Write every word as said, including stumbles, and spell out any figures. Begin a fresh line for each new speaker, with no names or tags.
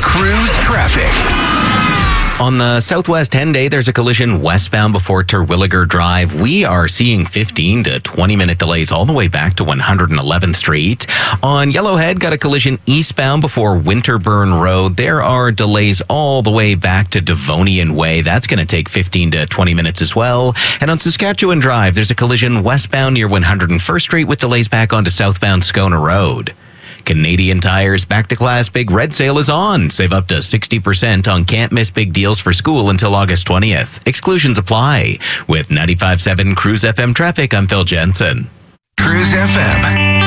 Cruise traffic.
On the Southwest ten day, there's a collision westbound before Terwilliger Drive. We are seeing fifteen to twenty minute delays all the way back to one hundred eleventh Street. On Yellowhead, got a collision eastbound before Winterburn Road. There are delays all the way back to Devonian Way. That's going to take fifteen to twenty minutes as well. And on Saskatchewan Drive, there's a collision westbound near one hundred first Street with delays back onto southbound Scona Road. Canadian Tire's Back to Class Big Red Sale is on. Save up to sixty percent on can't miss big deals for school until August twentieth. Exclusions apply. With ninety-five point seven Cruise F M traffic, I'm Phil Jensen.
Cruise F M.